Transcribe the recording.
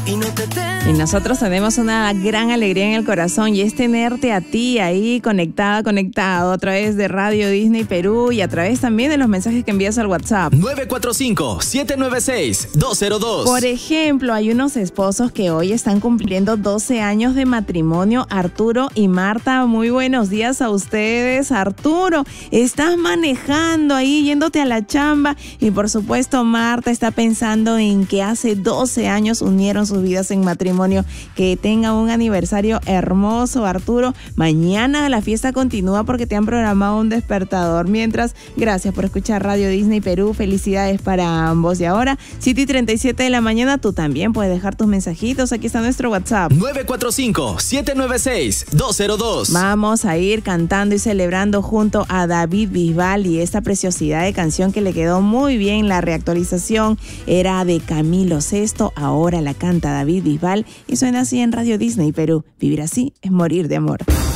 Y nosotros tenemos una gran alegría en el corazón y es tenerte a ti ahí conectado a través de Radio Disney Perú y a través también de los mensajes que envías al WhatsApp. 945-796-202. Por ejemplo, hay unos esposos que hoy están cumpliendo 12 años de matrimonio, Arturo y Marta. Muy buenos días a ustedes. Arturo, estás manejando ahí, yéndote a la chamba y por supuesto Marta está pensando en que hace 12 años unieron sus vidas en matrimonio. Que tenga un aniversario hermoso, Arturo. Mañana la fiesta continúa porque te han programado un despertador. Mientras, gracias por escuchar Radio Disney Perú. Felicidades para ambos. Y ahora, 7:37 de la mañana, tú también puedes dejar tus mensajitos. Aquí está nuestro WhatsApp. 945-796-202. Vamos a ir cantando y celebrando junto a David Bisbal y esta preciosidad de canción que le quedó muy bien. La reactualización era de Camilo Sesto, ahora la canta David Bisbal y suena así en Radio Disney Perú. Vivir así es morir de amor.